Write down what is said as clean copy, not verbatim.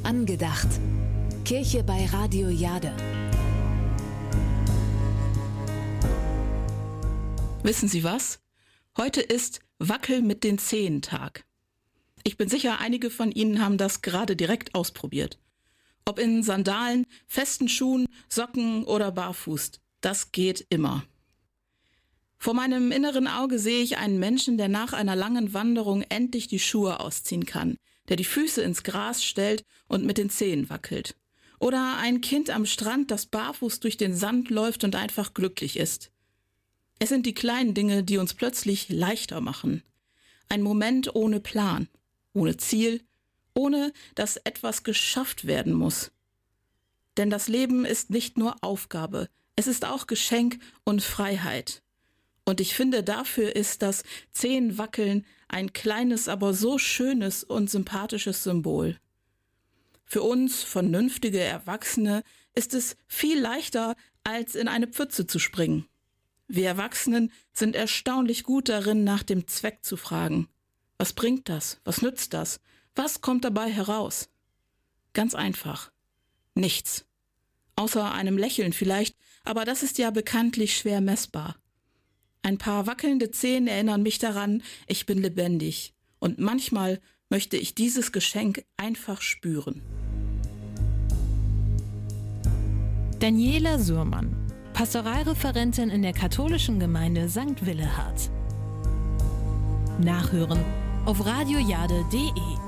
Angedacht. Kirche bei Radio Jade. Wissen Sie was? Heute ist Wackel mit den Zehen-Tag. Ich bin sicher, einige von Ihnen haben das gerade direkt ausprobiert. Ob in Sandalen, festen Schuhen, Socken oder barfuß, das geht immer. Vor meinem inneren Auge sehe ich einen Menschen, der nach einer langen Wanderung endlich die Schuhe ausziehen kann, der die Füße ins Gras stellt und mit den Zehen wackelt. Oder ein Kind am Strand, das barfuß durch den Sand läuft und einfach glücklich ist. Es sind die kleinen Dinge, die uns plötzlich leichter machen. Ein Moment ohne Plan, ohne Ziel, ohne dass etwas geschafft werden muss. Denn das Leben ist nicht nur Aufgabe, es ist auch Geschenk und Freiheit. Und ich finde, dafür ist das Zehenwackeln ein kleines, aber so schönes und sympathisches Symbol. Für uns vernünftige Erwachsene ist es viel leichter, als in eine Pfütze zu springen. Wir Erwachsenen sind erstaunlich gut darin, nach dem Zweck zu fragen. Was bringt das? Was nützt das? Was kommt dabei heraus? Ganz einfach. Nichts. Außer einem Lächeln vielleicht, aber das ist ja bekanntlich schwer messbar. Ein paar wackelnde Zehen erinnern mich daran, ich bin lebendig. Und manchmal möchte ich dieses Geschenk einfach spüren. Daniela Suhrmann, Pastoralreferentin in der katholischen Gemeinde St. Willehad. Nachhören auf radiojade.de